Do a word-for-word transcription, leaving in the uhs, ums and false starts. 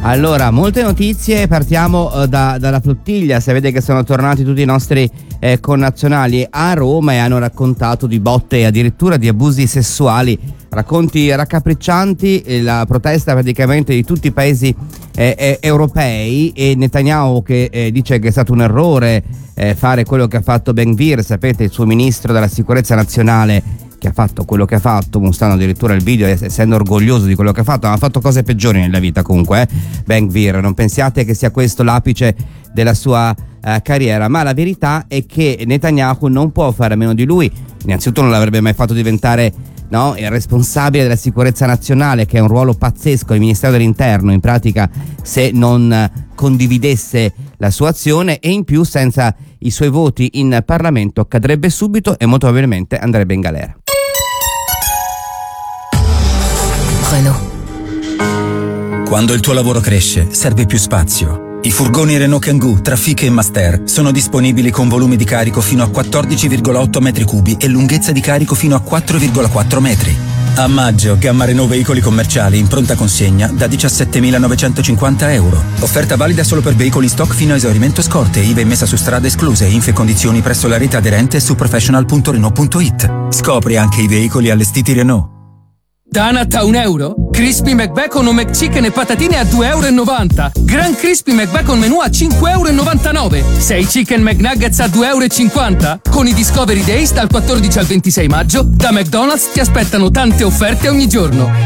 Allora, molte notizie, partiamo eh, da, dalla flottiglia. Se vede che sono tornati tutti i nostri eh, connazionali a Roma e hanno raccontato di botte e addirittura di abusi sessuali, racconti raccapriccianti, eh, la protesta praticamente di tutti i paesi eh, eh, europei, e Netanyahu che eh, dice che è stato un errore eh, fare quello che ha fatto Ben Gvir, sapete, il suo ministro della sicurezza nazionale, che ha fatto quello che ha fatto, mostrando addirittura il video essendo orgoglioso di quello che ha fatto, ma ha fatto cose peggiori nella vita comunque, eh? Ben Gvir, non pensiate che sia questo l'apice della sua eh, carriera, ma la verità è che Netanyahu non può fare a meno di lui. Innanzitutto non l'avrebbe mai fatto diventare, no, il responsabile della sicurezza nazionale, che è un ruolo pazzesco al Ministero dell'Interno in pratica, se non eh, condividesse la sua azione, e in più senza i suoi voti in Parlamento cadrebbe subito e molto probabilmente andrebbe in galera. Renault. Quando il tuo lavoro cresce, serve più spazio. I furgoni Renault Kangoo, Trafic e Master sono disponibili con volumi di carico fino a quattordici virgola otto metri cubi e lunghezza di carico fino a quattro virgola quattro metri. A maggio, gamma Renault veicoli commerciali in pronta consegna da diciassettemilanovecentocinquanta euro. Offerta valida solo per veicoli in stock fino a esaurimento scorte, I V A e messa su strada escluse, info e condizioni presso la rete aderente su professional punto renault punto it. Scopri anche i veicoli allestiti Renault. Donut a un euro? Crispy McBacon o McChicken e patatine a due e novanta euro. Gran Crispy McBacon menù a cinque e novantanove euro. sei Chicken McNuggets a due e cinquanta euro. Con i Discovery Days dal quattordici al ventisei maggio, da McDonald's ti aspettano tante offerte ogni giorno.